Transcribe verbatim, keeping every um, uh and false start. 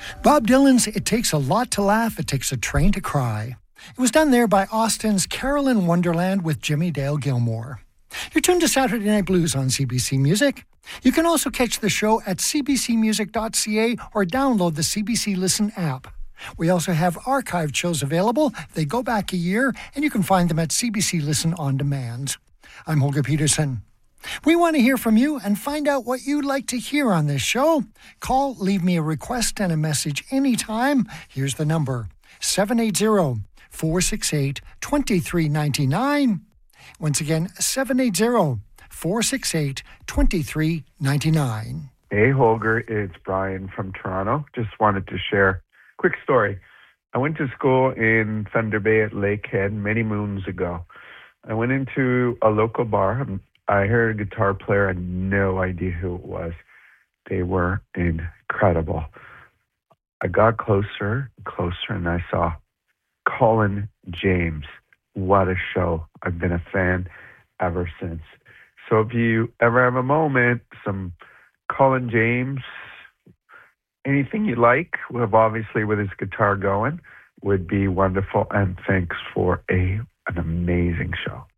Bob Dylan's It Takes a Lot to Laugh, It Takes a Train to Cry. It was done there by Austin's Carolyn Wonderland with Jimmy Dale Gilmore. You're tuned to Saturday Night Blues on C B C Music. You can also catch the show at c b c music dot c a or download the C B C Listen app. We also have archived shows available. They go back a year, and you can find them at C B C Listen On Demand. I'm Holger Peterson. We want to hear from you and find out what you'd like to hear on this show. Call, leave me a request and a message anytime. Here's the number, seven eight zero, four six eight, two three nine nine. Once again, seven eight zero, four six eight, two three nine nine. Hey, Holger, it's Brian from Toronto. Just wanted to share a quick story. I went to school in Thunder Bay at Lakehead many moons ago. I went into a local bar. I heard a guitar player. I had no idea who it was. They were incredible. I got closer, closer, and I saw Colin James. What a show. I've been a fan ever since. So if you ever have a moment, some Colin James, anything you like, with obviously with his guitar going, would be wonderful. And thanks for a an amazing show.